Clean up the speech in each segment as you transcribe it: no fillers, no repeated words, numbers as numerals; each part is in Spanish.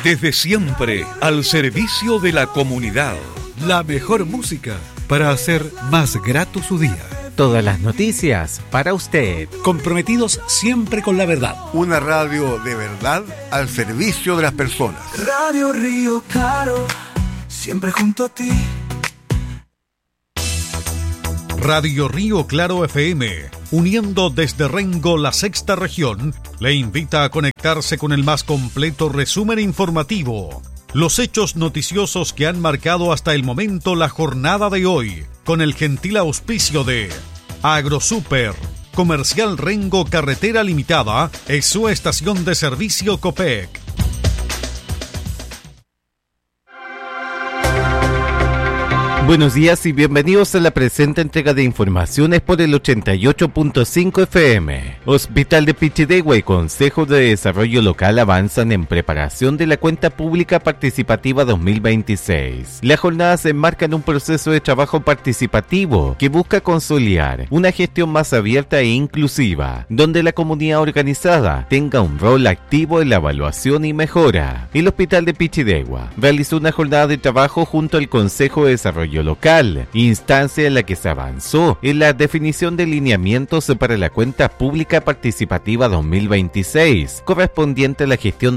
Desde siempre, al servicio de la comunidad. La mejor música para hacer más grato su día. Todas las noticias para usted. Comprometidos siempre con la verdad. Una radio de verdad al servicio de las personas. Radio Río Claro, siempre junto a ti. Radio Río Claro FM, uniendo desde Rengo la sexta región, le invita a conectarse con el más completo resumen informativo. Los hechos noticiosos que han marcado hasta el momento la jornada de hoy, con el gentil auspicio de AgroSuper, Comercial Rengo Carretera Limitada, es su estación de servicio Copec. Buenos días y bienvenidos a la presente entrega de informaciones por el 88.5 FM. Hospital de Pichidegua y Consejo de Desarrollo Local avanzan en preparación de la cuenta pública participativa 2026. La jornada se enmarca en un proceso de trabajo participativo que busca consolidar una gestión más abierta e inclusiva, donde la comunidad organizada tenga un rol activo en la evaluación y mejora. El Hospital de Pichidegua realizó una jornada de trabajo junto al Consejo de Desarrollo Local, instancia en la que se avanzó en la definición de lineamientos para la cuenta pública participativa 2026, correspondiente a la gestión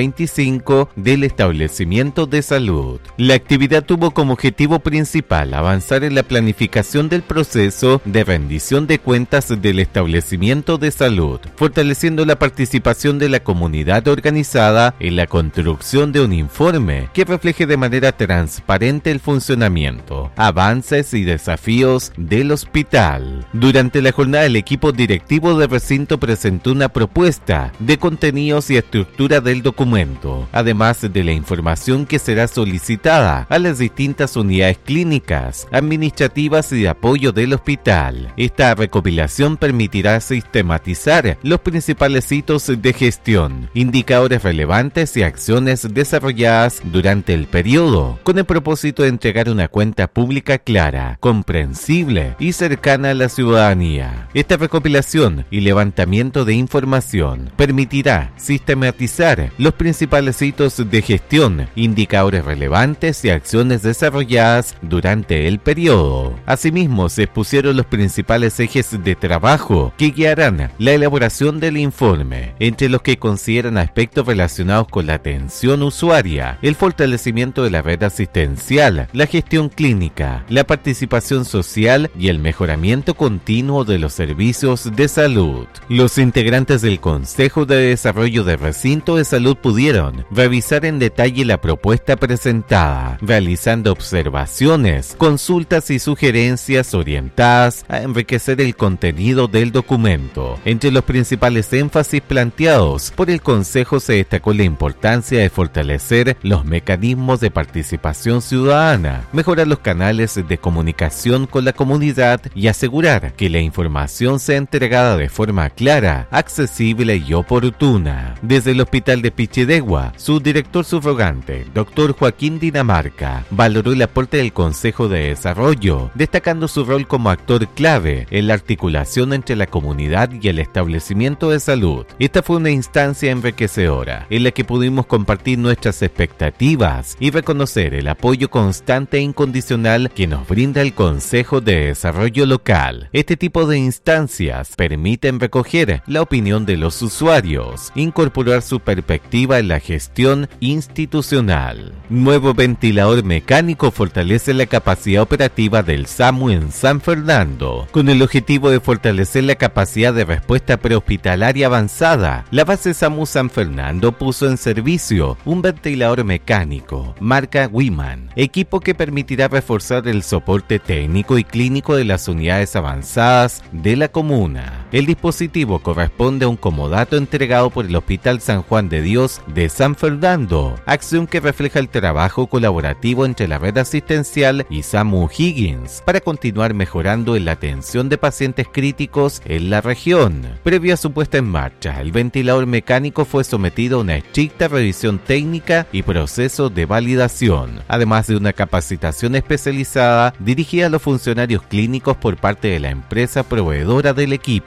2025 del establecimiento de salud. La actividad tuvo como objetivo principal avanzar en la planificación del proceso de rendición de cuentas del establecimiento de salud, fortaleciendo la participación de la comunidad organizada en la construcción de un informe que refleje de manera transparente el funcionamiento, avances y desafíos del hospital. Durante la jornada, el equipo directivo de recinto presentó una propuesta de contenidos y estructura del documento, además de la información que será solicitada a las distintas unidades clínicas, administrativas y de apoyo del hospital. Esta recopilación permitirá sistematizar los principales hitos de gestión, indicadores relevantes y acciones desarrolladas durante el periodo, con el propósito de entregar una cuenta pública clara, comprensible y cercana a la ciudadanía. Esta recopilación y levantamiento de información permitirá sistematizar los principales hitos de gestión, indicadores relevantes y acciones desarrolladas durante el periodo. Asimismo, se expusieron los principales ejes de trabajo que guiarán la elaboración del informe, entre los que consideran aspectos relacionados con la atención usuaria, el fortalecimiento de la red asistencial, la gestión clínica, la participación social y el mejoramiento continuo de los servicios de salud. Los integrantes del Consejo de Desarrollo de Recinto de Salud pudieron revisar en detalle la propuesta presentada, realizando observaciones, consultas y sugerencias orientadas a enriquecer el contenido del documento. Entre los principales énfasis planteados por el Consejo se destacó la importancia de fortalecer los mecanismos de participación ciudadana, mejorar los canales de comunicación con la comunidad y asegurar que la información sea entregada de forma clara, accesible y oportuna. Desde el Hospital de Pichidegua, su director subrogante, Dr. Joaquín Dinamarca, valoró el aporte del Consejo de Desarrollo, destacando su rol como actor clave en la articulación entre la comunidad y el establecimiento de salud. Esta fue una instancia enriquecedora, en la que pudimos compartir nuestras expectativas y reconocer el apoyo constante e incondicional que nos brinda el Consejo de Desarrollo Local. Este tipo de instancias permiten recoger la opinión de los usuarios, incorporar su perspectiva en la gestión institucional. Nuevo ventilador mecánico fortalece la capacidad operativa del SAMU en San Fernando. Con el objetivo de fortalecer la capacidad de respuesta prehospitalaria avanzada, la base SAMU San Fernando puso en servicio un ventilador mecánico, marca Wiman, equipo que permitirá reforzar el soporte técnico y clínico de las unidades avanzadas de la comuna. El dispositivo corresponde a un comodato entregado por el Hospital San Juan de Dios de San Fernando, acción que refleja el trabajo colaborativo entre la red asistencial y SAMU Higgins para continuar mejorando en la atención de pacientes críticos en la región. Previo a su puesta en marcha, el ventilador mecánico fue sometido a una estricta revisión técnica y proceso de validación, además de una capacitación especializada dirigida a los funcionarios clínicos por parte de la empresa proveedora del equipo.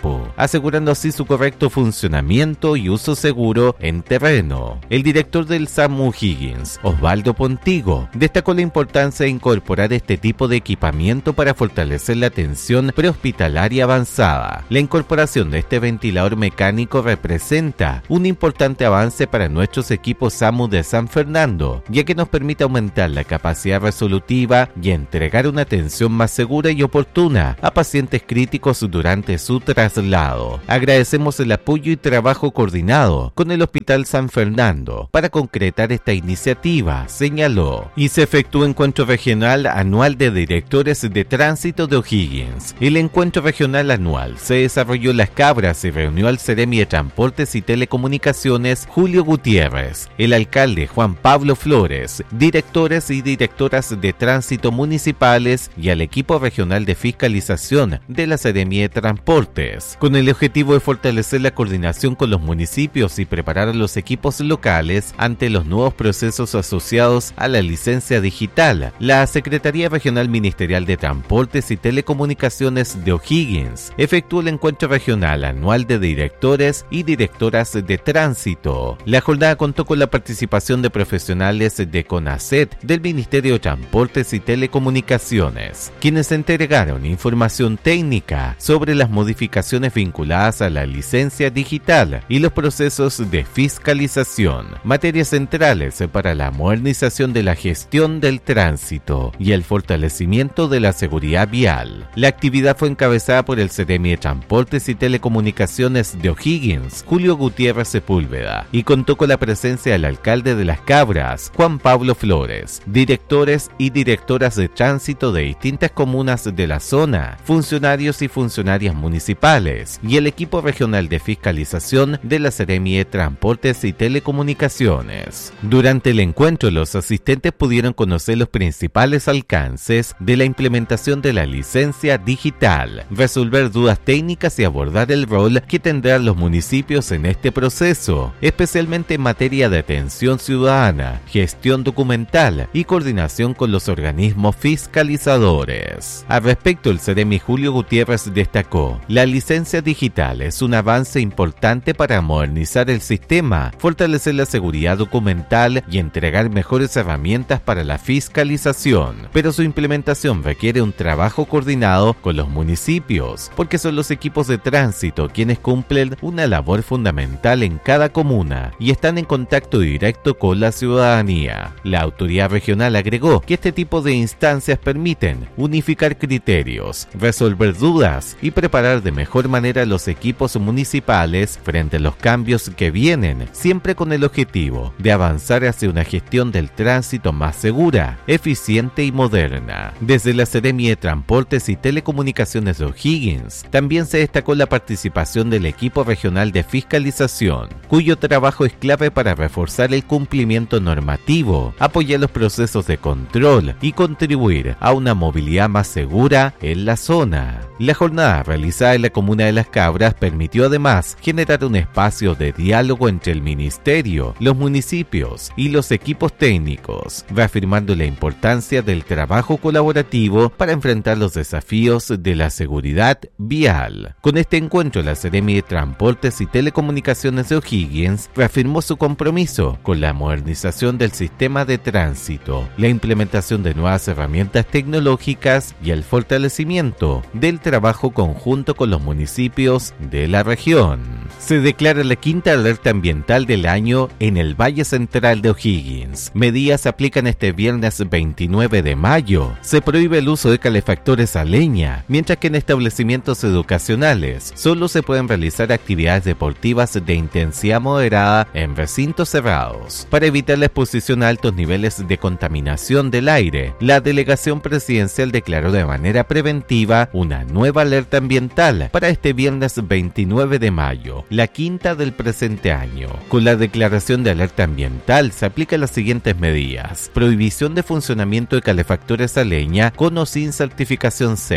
trabajo, asegurando así su correcto funcionamiento y uso seguro en terreno. El director del SAMU O'Higgins, Osvaldo Pontigo, destacó la importancia de incorporar este tipo de equipamiento para fortalecer la atención prehospitalaria avanzada. La incorporación de este ventilador mecánico representa un importante avance para nuestros equipos SAMU de San Fernando, ya que nos permite aumentar la capacidad resolutiva y entregar una atención más segura y oportuna a pacientes críticos durante su traslado. Agradecemos el apoyo y trabajo coordinado con el Hospital San Fernando para concretar esta iniciativa, señaló. Y se efectuó encuentro regional anual de directores de tránsito de O'Higgins. El encuentro regional anual se desarrolló en Las Cabras y reunió al Seremi de Transportes y Telecomunicaciones Julio Gutiérrez, el alcalde Juan Pablo Flores, directores y directoras de tránsito municipales y al equipo regional de fiscalización de la Seremi de Transportes, con el objetivo de fortalecer la coordinación con los municipios y preparar a los equipos locales ante los nuevos procesos asociados a la licencia digital. La Secretaría Regional Ministerial de Transportes y Telecomunicaciones de O'Higgins efectuó el encuentro regional anual de directores y directoras de tránsito. La jornada contó con la participación de profesionales de CONACET del Ministerio de Transportes y Telecomunicaciones, quienes entregaron información técnica sobre las modificaciones vinculadas a la licencia digital y los procesos de fiscalización, materias centrales para la modernización de la gestión del tránsito y el fortalecimiento de la seguridad vial. La actividad fue encabezada por el Seremi de Transportes y Telecomunicaciones de O'Higgins, Julio Gutiérrez Sepúlveda, y contó con la presencia del alcalde de Las Cabras, Juan Pablo Flores, directores y directoras de tránsito de distintas comunas de la zona, funcionarios y funcionarias municipales y el equipo regional de fiscalización de la Seremi de Transportes y Telecomunicaciones. Durante el encuentro, los asistentes pudieron conocer los principales alcances de la implementación de la licencia digital, resolver dudas técnicas y abordar el rol que tendrán los municipios en este proceso, especialmente en materia de atención ciudadana, gestión documental y coordinación con los organismos fiscalizadores. Al respecto, el Seremi Julio Gutiérrez destacó: la licencia digital es un avance importante para modernizar el sistema, fortalecer la seguridad documental y entregar mejores herramientas para la fiscalización, pero su implementación requiere un trabajo coordinado con los municipios, porque son los equipos de tránsito quienes cumplen una labor fundamental en cada comuna y están en contacto directo con la ciudadanía. La autoridad regional agregó que este tipo de instancias permiten unificar criterios, resolver dudas y preparar de mejor manera a los equipos municipales frente a los cambios que vienen, siempre con el objetivo de avanzar hacia una gestión del tránsito más segura, eficiente y moderna. Desde la Seremi de Transportes y Telecomunicaciones de O'Higgins también se destacó la participación del equipo regional de fiscalización, cuyo trabajo es clave para reforzar el cumplimiento normativo, apoyar los procesos de control y contribuir a una movilidad más segura en la zona. La jornada realizada en la comuna de Las Cabras permitió además generar un espacio de diálogo entre el ministerio, los municipios y los equipos técnicos, reafirmando la importancia del trabajo colaborativo para enfrentar los desafíos de la seguridad vial. Con este encuentro, la Seremi de Transportes y Telecomunicaciones de O'Higgins reafirmó su compromiso con la modernización del sistema de tránsito, la implementación de nuevas herramientas tecnológicas y el fortalecimiento del trabajo conjunto con los municipios de la región. Se declara la quinta alerta ambiental del año en el Valle Central de O'Higgins. Medidas se aplican este viernes 29 de mayo. Se prohíbe el uso de calefactores a leña, mientras que en establecimientos educacionales solo se pueden realizar actividades deportivas de intensidad moderada en recintos cerrados. Para evitar la exposición a altos niveles de contaminación del aire, la delegación presidencial declaró de manera preventiva una nueva alerta ambiental para este viernes 29 de mayo, la quinta del presente año. Con la declaración de alerta ambiental se aplican las siguientes medidas: prohibición de funcionamiento de calefactores a leña con o sin certificación SET,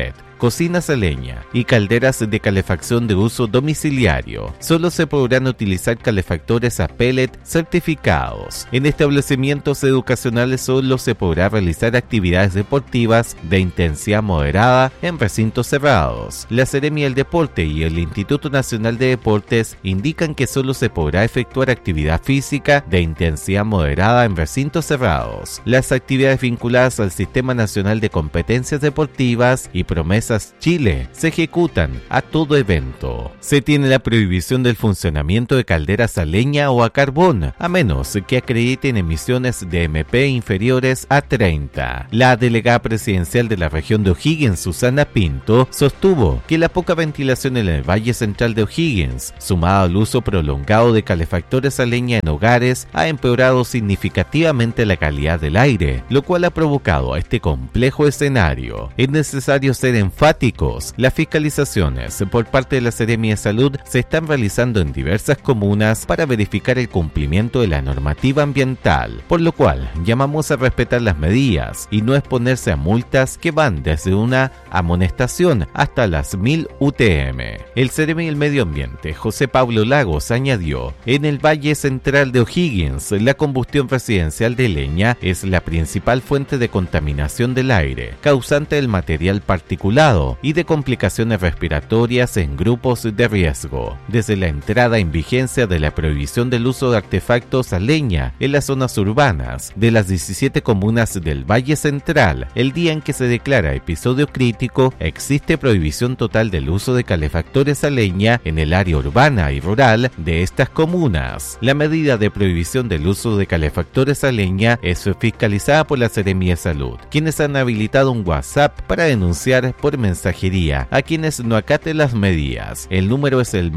cocinas a leña y calderas de calefacción de uso domiciliario. Solo se podrán utilizar calefactores a pellet certificados. En establecimientos educacionales solo se podrá realizar actividades deportivas de intensidad moderada en recintos cerrados. La Seremi del Deporte y el Instituto Nacional de Deportes indican que solo se podrá efectuar actividad física de intensidad moderada en recintos cerrados. Las actividades vinculadas al Sistema Nacional de Competencias Deportivas y Promesas Chile se ejecutan a todo evento. Se tiene la prohibición del funcionamiento de calderas a leña o a carbón, a menos que acrediten emisiones de MP inferiores a 30. La delegada presidencial de la región de O'Higgins, Susana Pinto, sostuvo que la poca ventilación en el Valle Central de O'Higgins, sumado al uso prolongado de calefactores a leña en hogares, ha empeorado significativamente la calidad del aire, lo cual ha provocado este complejo escenario. Es necesario ser enfáticos. Las fiscalizaciones por parte de la Seremi de Salud se están realizando en diversas comunas para verificar el cumplimiento de la normativa ambiental, por lo cual llamamos a respetar las medidas y no exponerse a multas que van desde una amonestación hasta las 1000 UTM. El Seremi del Medio Ambiente, José Pablo Lagos, añadió: en el Valle Central de O'Higgins, la combustión residencial de leña es la principal fuente de contaminación del aire, causante del material particulado y de complicaciones respiratorias en grupos de riesgo. Desde la entrada en vigencia de la prohibición del uso de artefactos a leña en las zonas urbanas de las 17 comunas del Valle Central, el día en que se declara episodio crítico, existe prohibición total del uso de calefactores a leña en el área urbana y rural de estas comunas. La medida de prohibición del uso de calefactores a leña es fiscalizada por la Seremi de Salud, quienes han habilitado un WhatsApp para denunciar por mensajería a quienes no acaten las medidas. El número es el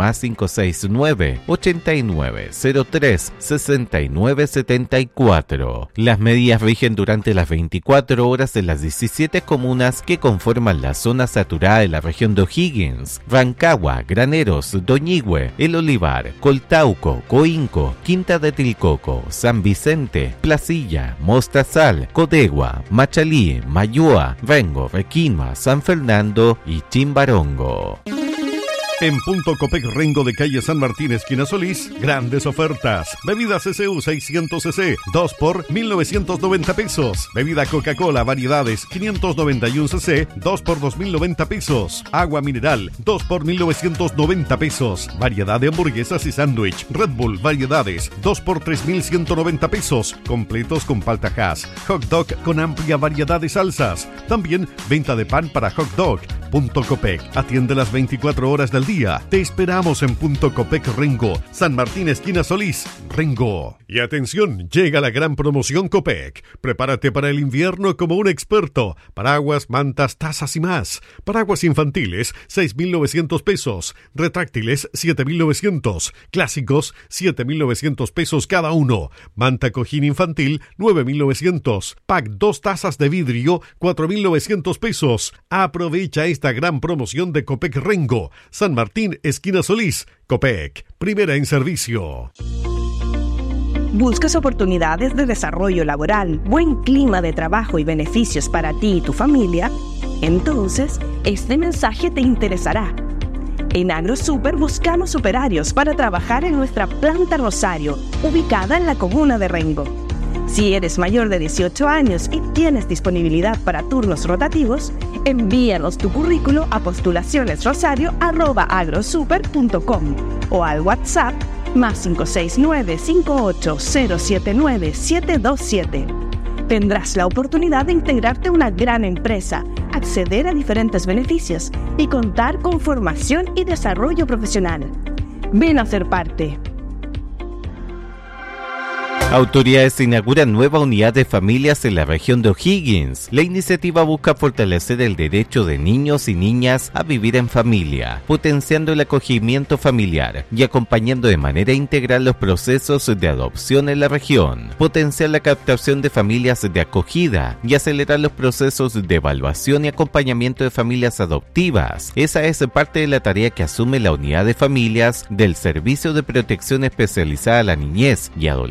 +569 8903 6974. Las medidas rigen durante las 24 horas en las 17 comunas que conforman la zona saturada de la región de O'Higgins: Rancagua, Graneros, Doñigüe, El Olivar, Coltauco, Coinco, Quinta de Tilcoco, San Vicente, Placilla, Mostazal, Codegua, Machalí, Mayúa, Rengo, Requima, San Fernando y Chimbarongo. En Punto Copec Rengo de calle San Martín, esquina Solís, grandes ofertas. Bebida CCU 600 cc, 2 por 1.990 pesos. Bebida Coca-Cola variedades 591 cc, 2 por 2.090 pesos. Agua mineral, 2 por 1.990 pesos. Variedad de hamburguesas y sándwich. Red Bull variedades, 2 por 3.190 pesos. Completos con palta hash. Hot dog con amplia variedad de salsas. También venta de pan para hot dog. Punto Copec atiende las 24 horas del día. Te esperamos en Punto Copec Rengo, San Martín, esquina Solís, Rengo. Y atención, llega la gran promoción Copec. Prepárate para el invierno como un experto. Paraguas, mantas, tazas y más. Paraguas infantiles, 6.900 pesos. Retráctiles, 7.900. Clásicos, 7.900 pesos cada uno. Manta cojín infantil, 9.900. Pack 2 tazas de vidrio, 4.900 pesos. Aprovecha esta gran promoción de Copec Rengo, San Martín, esquina Solís. Copec, primera en servicio. ¿Buscas oportunidades de desarrollo laboral, buen clima de trabajo y beneficios para ti y tu familia? Entonces, este mensaje te interesará. En AgroSuper buscamos operarios para trabajar en nuestra planta Rosario, ubicada en la comuna de Rengo. Si eres mayor de 18 años y tienes disponibilidad para turnos rotativos, envíanos tu currículo a postulacionesrosario@agrosuper.com o al WhatsApp +569 58079 727. Tendrás la oportunidad de integrarte a una gran empresa, acceder a diferentes beneficios y contar con formación y desarrollo profesional. Ven a ser parte. Autoridades inauguran nueva unidad de familias en la región de O'Higgins. La iniciativa busca fortalecer el derecho de niños y niñas a vivir en familia, potenciando el acogimiento familiar y acompañando de manera integral los procesos de adopción en la región, potenciar la captación de familias de acogida y acelerar los procesos de evaluación y acompañamiento de familias adoptivas. Esa es parte de la tarea que asume la unidad de familias del Servicio de Protección Especializada a la Niñez y Adolescencia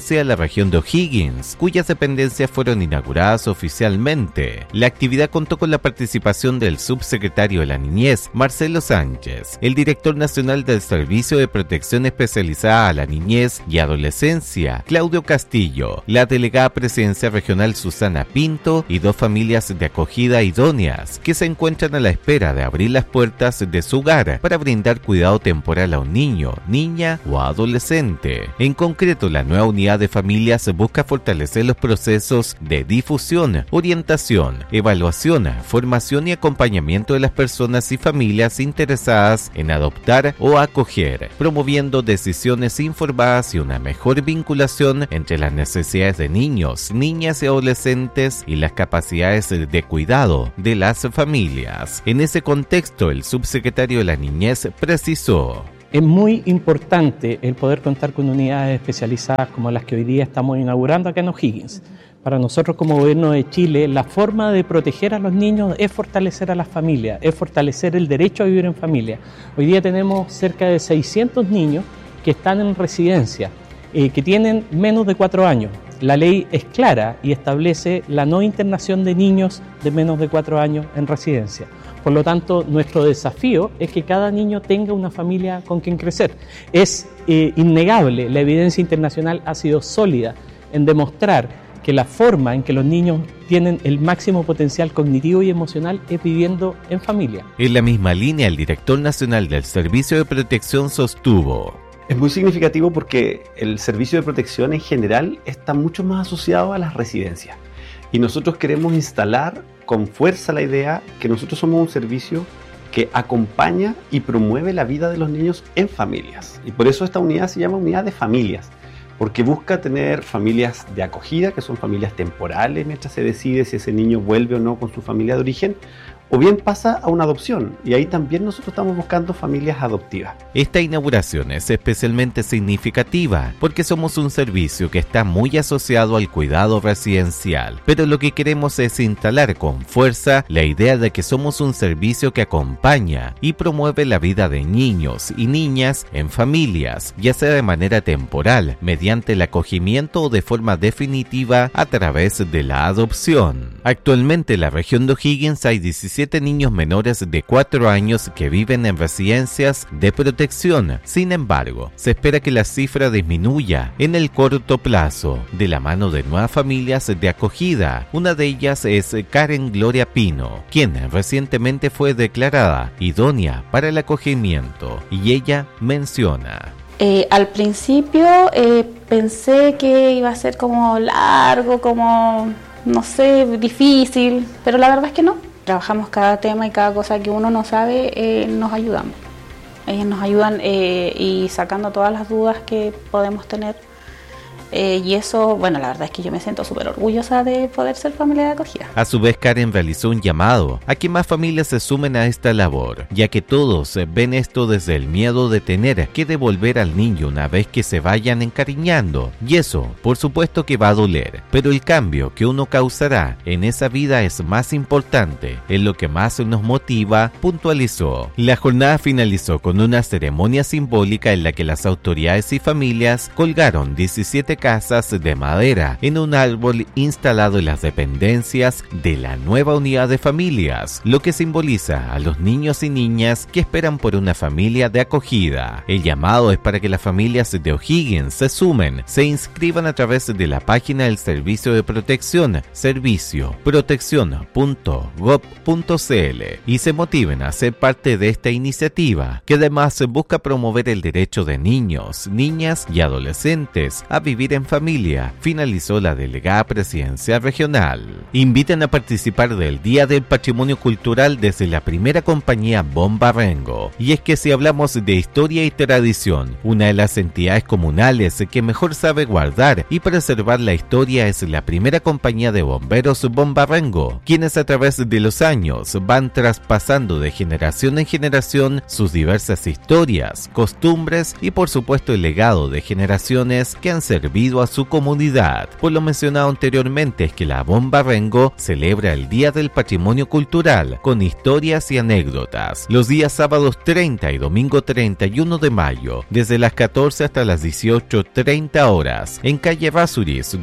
pertenece a la región de O'Higgins, cuyas dependencias fueron inauguradas oficialmente. La actividad contó con la participación del subsecretario de la Niñez, Marcelo Sánchez, el director nacional del Servicio de Protección Especializada a la Niñez y Adolescencia, Claudio Castillo, la delegada presidencial regional Susana Pinto y 2 familias de acogida idóneas que se encuentran a la espera de abrir las puertas de su hogar para brindar cuidado temporal a un niño, niña o adolescente. En concreto, la nueva unidad de familias busca fortalecer los procesos de difusión, orientación, evaluación, formación y acompañamiento de las personas y familias interesadas en adoptar o acoger, promoviendo decisiones informadas y una mejor vinculación entre las necesidades de niños, niñas y adolescentes y las capacidades de cuidado de las familias. En ese contexto, el subsecretario de la Niñez precisó: es muy importante el poder contar con unidades especializadas como las que hoy día estamos inaugurando acá en O'Higgins. Para nosotros como Gobierno de Chile, la forma de proteger a los niños es fortalecer a las familias, es fortalecer el derecho a vivir en familia. Hoy día tenemos cerca de 600 niños que están en residencia, que tienen menos de 4 años. La ley es clara y establece la no internación de niños de menos de 4 años en residencia. Por lo tanto, nuestro desafío es que cada niño tenga una familia con quien crecer. Es innegable, la evidencia internacional ha sido sólida en demostrar que la forma en que los niños tienen el máximo potencial cognitivo y emocional es viviendo en familia. En la misma línea, el director nacional del Servicio de Protección sostuvo: es muy significativo porque el servicio de protección en general está mucho más asociado a las residencias. Y nosotros queremos instalar con fuerza la idea que nosotros somos un servicio que acompaña y promueve la vida de los niños en familias. Y por eso esta unidad se llama unidad de familias, porque busca tener familias de acogida, que son familias temporales mientras se decide si ese niño vuelve o no con su familia de origen, o bien pasa a una adopción, y ahí también nosotros estamos buscando familias adoptivas. Esta inauguración es especialmente significativa porque somos un servicio que está muy asociado al cuidado residencial, pero lo que queremos es instalar con fuerza la idea de que somos un servicio que acompaña y promueve la vida de niños y niñas en familias, ya sea de manera temporal, mediante el acogimiento o de forma definitiva a través de la adopción. Actualmente en la región de O'Higgins hay 17 niños menores de 4 años que viven en residencias de protección. Sin embargo, se espera que la cifra disminuya en el corto plazo, de la mano de nuevas familias de acogida. Una de ellas es Karen Gloria Pino, quien recientemente fue declarada idónea para el acogimiento, y ella menciona: al principio pensé que iba a ser como largo, como, no sé, difícil, pero la verdad es que no. Trabajamos cada tema y cada cosa que uno no sabe, nos ayudamos. Ellos nos ayudan y sacando todas las dudas que podemos tener. Y eso, bueno, la verdad es que yo me siento súper orgullosa de poder ser familia de acogida. A su vez, Karen realizó un llamado a que más familias se sumen a esta labor, ya que todos ven esto desde el miedo de tener que devolver al niño una vez que se vayan encariñando. Y eso, por supuesto que va a doler, pero el cambio que uno causará en esa vida es más importante, es lo que más nos motiva, puntualizó. La jornada finalizó con una ceremonia simbólica en la que las autoridades y familias colgaron 17 casas de madera en un árbol instalado en las dependencias de la nueva unidad de familias, lo que simboliza a los niños y niñas que esperan por una familia de acogida. El llamado es para que las familias de O'Higgins se sumen, se inscriban a través de la página del Servicio de Protección, servicioproteccion.gov.cl, y se motiven a ser parte de esta iniciativa, que además busca promover el derecho de niños, niñas y adolescentes a vivir en familia, finalizó la delegada presidencial regional. Invitan a participar del Día del Patrimonio Cultural desde la primera compañía Bombarrengo. Y es que si hablamos de historia y tradición, una de las entidades comunales que mejor sabe guardar y preservar la historia es la primera compañía de bomberos Bombarrengo, quienes a través de los años van traspasando de generación en generación sus diversas historias, costumbres y por supuesto el legado de generaciones que han servido debido a su comunidad. Por lo mencionado anteriormente es que la Bomba Rengo celebra el Día del Patrimonio Cultural con historias y anécdotas los días sábados 30 y domingo 31 de mayo, desde las 14 hasta las 18:30 horas, en calle Rasuris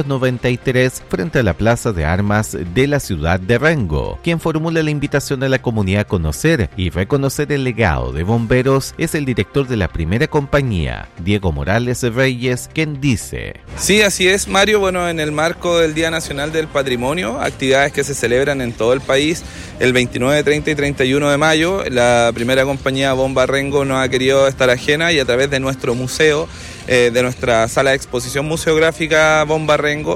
293 frente a la Plaza de Armas de la ciudad de Rengo. Quien formula la invitación a la comunidad a conocer y reconocer el legado de bomberos es el director de la primera compañía, Diego Morales Reyes, quien dice: Sí, así es, Mario. Bueno, en el marco del Día Nacional del Patrimonio, actividades que se celebran en todo el país el 29, 30 y 31 de mayo, la primera compañía Bomba Rengo no ha querido estar ajena y a través de nuestro museo, de nuestra sala de exposición museográfica Bomba Rengo,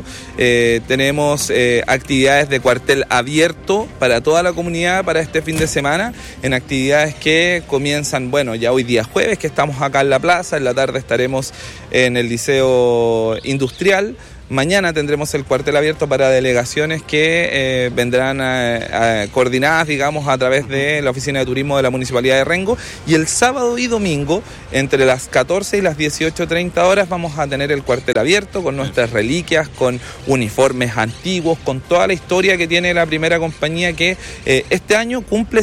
tenemos actividades de cuartel abierto para toda la comunidad para este fin de semana, en actividades que comienzan, bueno, ya hoy día jueves, que estamos acá en la plaza, en la tarde estaremos en el Liceo Industrial. Mañana tendremos el cuartel abierto para delegaciones que vendrán coordinadas, digamos, a través de la Oficina de Turismo de la Municipalidad de Rengo. Y el sábado y domingo, entre las 14 y las 18:30 horas, vamos a tener el cuartel abierto con nuestras reliquias, con uniformes antiguos, con toda la historia que tiene la primera compañía que este año cumple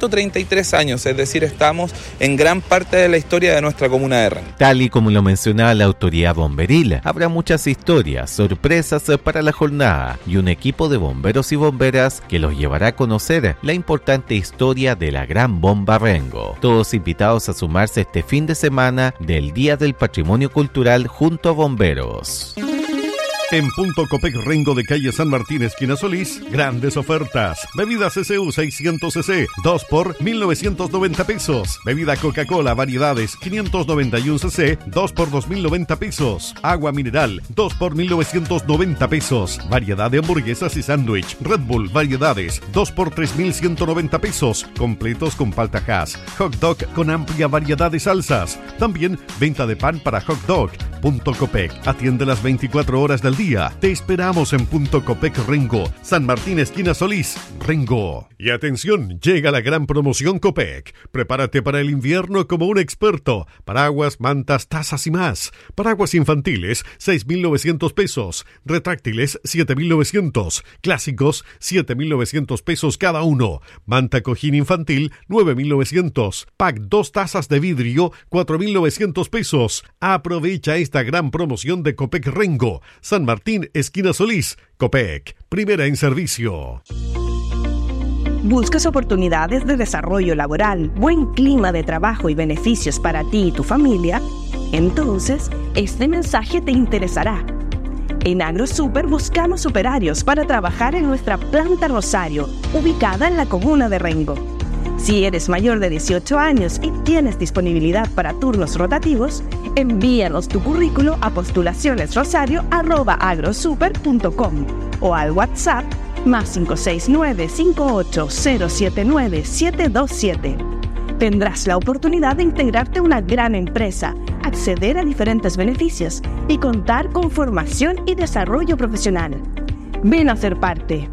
133 años, es decir, estamos en gran parte de la historia de nuestra comuna de Rengo. Tal y como lo mencionaba la autoridad bomberil, habrá muchas historias, sorpresas para la jornada y un equipo de bomberos y bomberas que los llevará a conocer la importante historia de la Gran Bomba Rengo. Todos invitados a sumarse este fin de semana del Día del Patrimonio Cultural junto a bomberos. En Punto Copec Rengo de calle San Martín, esquina Solís, grandes ofertas. Bebida CCU 600 cc, 2 por 1,990 pesos. Bebida Coca-Cola variedades 591 cc, 2 por 2,090 pesos. Agua mineral, 2 por 1,990 pesos. Variedad de hamburguesas y sándwich. Red Bull variedades, 2 por 3,190 pesos. Completos con palta hash. Hot dog con amplia variedad de salsas. También venta de pan para hot dog. Punto Copec atiende las 24 horas del día. Te esperamos en Punto Copec Rengo, San Martín, esquina Solís, Rengo. Y atención, llega la gran promoción Copec. Prepárate para el invierno como un experto. Paraguas, mantas, tazas y más. Paraguas infantiles, 6,900 pesos. Retráctiles, 7,900. Clásicos, 7,900 pesos cada uno. Manta cojín infantil, 9,900. Pack 2 tazas de vidrio, 4,900 pesos. Aprovecha esta gran promoción de Copec Rengo, San Martín, esquina Solís. Copec, primera en servicio. ¿Buscas oportunidades de desarrollo laboral, buen clima de trabajo y beneficios para ti y tu familia? Entonces, este mensaje te interesará. En AgroSuper buscamos operarios para trabajar en nuestra planta Rosario, ubicada en la comuna de Rengo. Si eres mayor de 18 años y tienes disponibilidad para turnos rotativos, envíanos tu currículo a postulacionesrosario@agrosuper.com o al WhatsApp +569 58079 727. Tendrás la oportunidad de integrarte a una gran empresa, acceder a diferentes beneficios y contar con formación y desarrollo profesional. Ven a ser parte.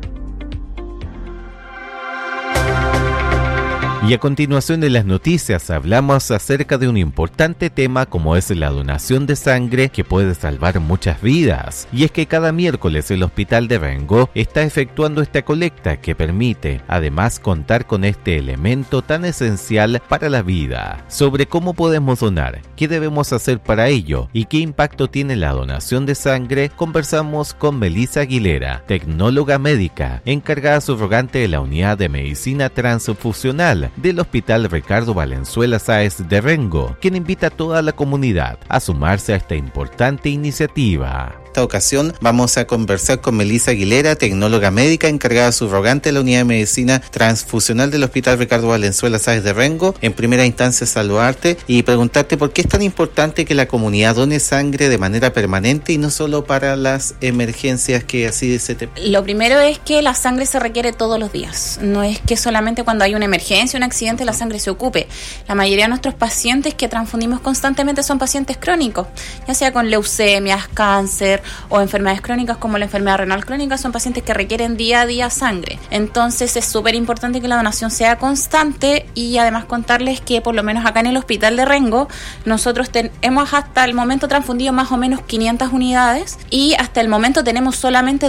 Y a continuación de las noticias hablamos acerca de un importante tema como es la donación de sangre que puede salvar muchas vidas. Y es que cada miércoles el Hospital de Rengo está efectuando esta colecta que permite además contar con este elemento tan esencial para la vida. Sobre cómo podemos donar, qué debemos hacer para ello y qué impacto tiene la donación de sangre, conversamos con Melissa Aguilera, tecnóloga médica, encargada subrogante de la Unidad de Medicina Transfusional del Hospital Ricardo Valenzuela Sáez de Rengo, quien invita a toda la comunidad a sumarse a esta importante iniciativa. En esta ocasión vamos a conversar con Melissa Aguilera, tecnóloga médica, encargada subrogante de la Unidad de Medicina Transfusional del Hospital Ricardo Valenzuela Sáez de Rengo. En primera instancia saludarte y preguntarte por qué es tan importante que la comunidad done sangre de manera permanente y no solo para las emergencias que así se te... Lo primero es que la sangre se requiere todos los días. No es que solamente cuando hay una emergencia, un accidente, la sangre se ocupe. La mayoría de nuestros pacientes que transfundimos constantemente son pacientes crónicos, ya sea con leucemias, cáncer, cáncer o enfermedades crónicas como la enfermedad renal crónica, son pacientes que requieren día a día sangre. Entonces es súper importante que la donación sea constante, y además contarles que por lo menos acá en el Hospital de Rengo nosotros hemos hasta el momento transfundido más o menos 500 unidades, y hasta el momento tenemos solamente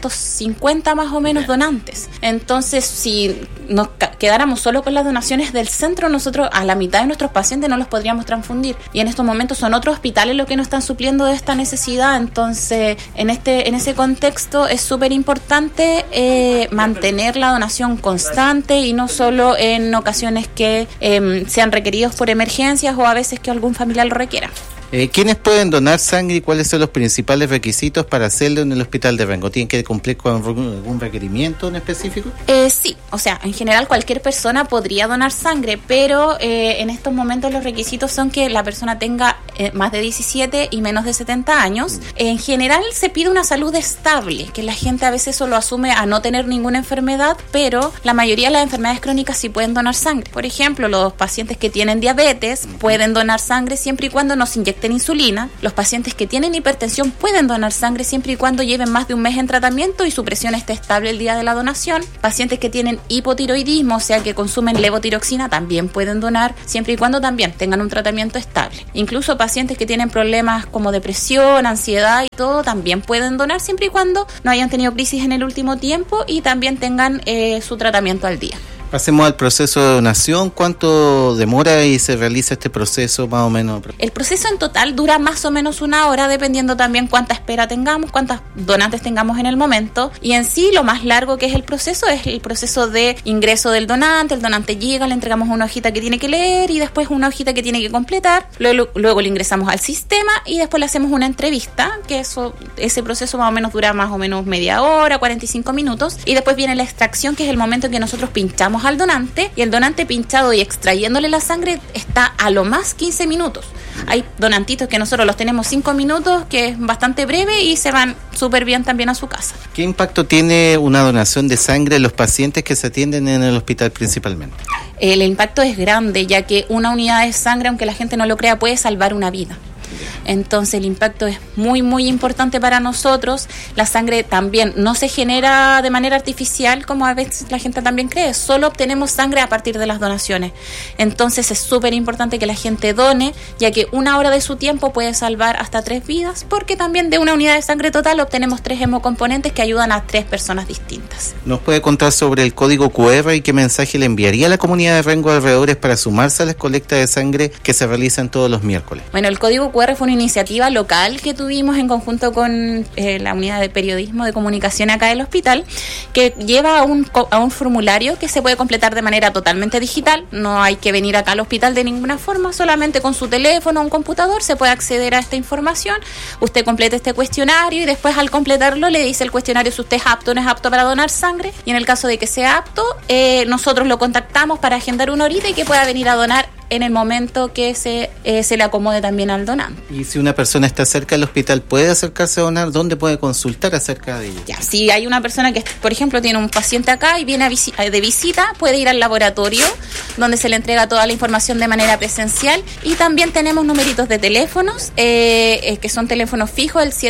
250 más o menos donantes. Entonces, si nos quedáramos solo con las donaciones del centro, nosotros a la mitad de nuestros pacientes no los podríamos transfundir, y en estos momentos son otros hospitales los que nos están supliendo de esta necesidad. Entonces, en ese contexto es súper importante mantener la donación constante, y no solo en ocasiones que sean requeridos por emergencias o a veces que algún familiar lo requiera. ¿Quiénes pueden donar sangre y cuáles son los principales requisitos para hacerlo en el Hospital de Rengo? ¿Tienen que cumplir con algún requerimiento en específico? Sí, o sea, en general cualquier persona podría donar sangre, pero en estos momentos los requisitos son que la persona tenga más de 17 y menos de 70 años. En general se pide una salud estable, que la gente a veces solo asume a no tener ninguna enfermedad, pero la mayoría de las enfermedades crónicas sí pueden donar sangre. Por ejemplo, los pacientes que tienen diabetes pueden donar sangre siempre y cuando no se inyecten insulina. Los pacientes que tienen hipertensión pueden donar sangre siempre y cuando lleven más de un mes en tratamiento y su presión esté estable el día de la donación. Pacientes que tienen hipotiroidismo, o sea que consumen levotiroxina, también pueden donar siempre y cuando también tengan un tratamiento estable. Incluso pacientes que tienen problemas como depresión, ansiedad y todo, también pueden donar siempre y cuando no hayan tenido crisis en el último tiempo y también tengan su tratamiento al día. Pasemos al proceso de donación. ¿Cuánto demora y se realiza este proceso más o menos? El proceso en total dura más o menos 1 hora, dependiendo también cuánta espera tengamos, cuántas donantes tengamos en el momento. Y en sí, lo más largo que es el proceso de ingreso del donante. El donante llega, le entregamos una hojita que tiene que leer y después una hojita que tiene que completar. Luego le ingresamos al sistema y después le hacemos una entrevista, que ese proceso más o menos dura más o menos media hora, 45 minutos. Y después viene la extracción, que es el momento en que nosotros pinchamos al donante, y el donante pinchado y extrayéndole la sangre está a lo más 15 minutos. Hay donantitos que nosotros los tenemos 5 minutos, que es bastante breve, y se van súper bien también a su casa. ¿Qué impacto tiene una donación de sangre en los pacientes que se atienden en el hospital principalmente? El impacto es grande, ya que una unidad de sangre, aunque la gente no lo crea, puede salvar una vida. Entonces el impacto es muy muy importante para nosotros. La sangre también no se genera de manera artificial, como a veces la gente también cree, solo obtenemos sangre a partir de las donaciones. Entonces es súper importante que la gente done, ya que 1 hora de su tiempo puede salvar hasta 3 vidas, porque también de una unidad de sangre total obtenemos 3 hemocomponentes que ayudan a 3 personas distintas. ¿Nos puede contar sobre el código QR y qué mensaje le enviaría a la comunidad de Rengo alrededores para sumarse a las colectas de sangre que se realizan todos los miércoles? Bueno, el código QR fue una iniciativa local que tuvimos en conjunto con la unidad de periodismo de comunicación acá del hospital, que lleva a un formulario que se puede completar de manera totalmente digital. No hay que venir acá al hospital de ninguna forma, solamente con su teléfono o un computador se puede acceder a esta información. Usted completa este cuestionario y después al completarlo le dice el cuestionario si usted es apto o no es apto para donar sangre, y en el caso de que sea apto, nosotros lo contactamos para agendar una horita y que pueda venir a donar en el momento que se le acomode también al donante. Y si una persona está cerca del hospital, ¿puede acercarse a donar? ¿Dónde puede consultar acerca de ello? Ya, si hay una persona que, por ejemplo, tiene un paciente acá y viene de visita, puede ir al laboratorio donde se le entrega toda la información de manera presencial, y también tenemos numeritos de teléfonos que son teléfonos fijos, el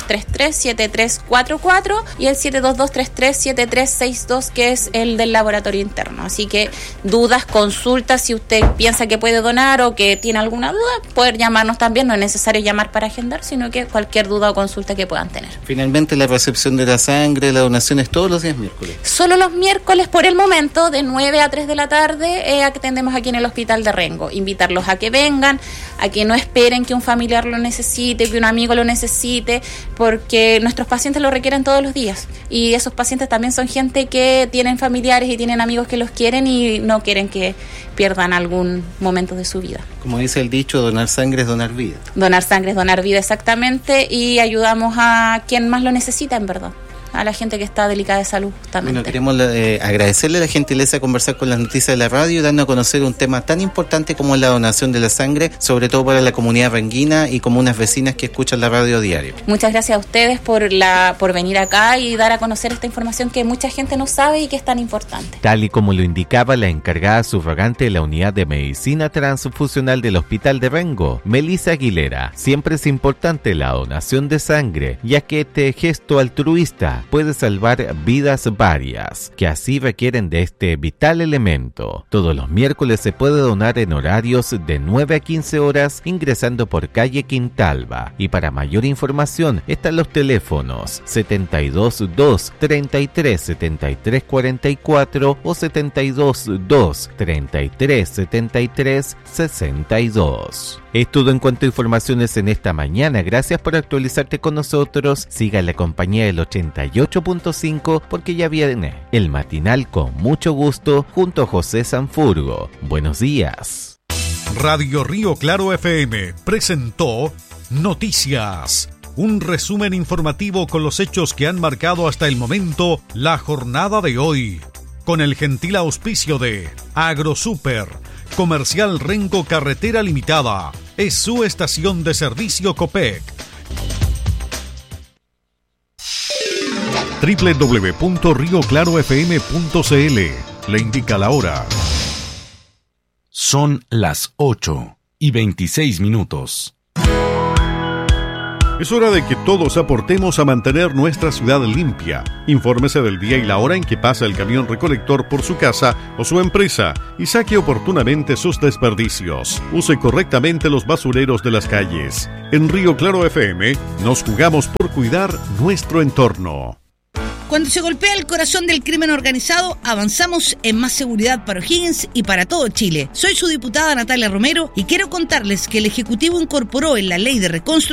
722-33-7344 y el 722-33-7362, que es el del laboratorio interno. Así que dudas, consultas, si usted piensa que puede donar o que tiene alguna duda, poder llamarnos también. No es necesario llamar para agendar, sino que cualquier duda o consulta que puedan tener. Finalmente, la recepción de la sangre, la donación es todos los días miércoles. Solo los miércoles por el momento, de 9 a 3 de la tarde, atendemos aquí en el Hospital de Rengo. Invitarlos a que vengan, a que no esperen que un familiar lo necesite, que un amigo lo necesite, porque nuestros pacientes lo requieren todos los días. Y esos pacientes también son gente que tienen familiares y tienen amigos que los quieren y no quieren que pierdan algún momento de su vida. Como dice el dicho, donar sangre es donar vida. Donar sangre es donar vida, exactamente, y ayudamos a quien más lo necesita, en verdad. a la gente que está delicada de salud justamente. Bueno, queremos agradecerle la gentileza de conversar con las noticias de la radio y darnos a conocer un tema tan importante como es la donación de la sangre, sobre todo para la comunidad renguina y comunas vecinas que escuchan la radio diario. Muchas gracias a ustedes por venir acá y dar a conocer esta información que mucha gente no sabe y que es tan importante. Tal y como lo indicaba la encargada subrogante de la unidad de medicina transfusional del Hospital de Rengo, Melissa Aguilera, siempre es importante la donación de sangre, ya que este gesto altruista puede salvar vidas varias, que así requieren de este vital elemento. Todos los miércoles se puede donar en horarios de 9 a 15 horas ingresando por calle Quintalba. Y para mayor información están los teléfonos 72 2 33 73 44 o 72 2 33 73 62. Es todo en cuanto a informaciones en esta mañana. Gracias por actualizarte con nosotros. Siga la compañía del 88.5 porque ya viene el matinal con mucho gusto junto a José Sanfurgo. Buenos días. Radio Río Claro FM presentó Noticias, un resumen informativo con los hechos que han marcado hasta el momento la jornada de hoy, con el gentil auspicio de AgroSuper, Comercial Rengo Carretera Limitada, es su estación de servicio Copec. www.rioclarofm.cl le indica la hora. Son las 8:26. Es hora de que todos aportemos a mantener nuestra ciudad limpia. Infórmese del día y la hora en que pasa el camión recolector por su casa o su empresa y saque oportunamente sus desperdicios. Use correctamente los basureros de las calles. En Río Claro FM nos jugamos por cuidar nuestro entorno. Cuando se golpea el corazón del crimen organizado, avanzamos en más seguridad para O'Higgins y para todo Chile. Soy su diputada Natalia Romero y quiero contarles que el Ejecutivo incorporó en la Ley de Reconstrucción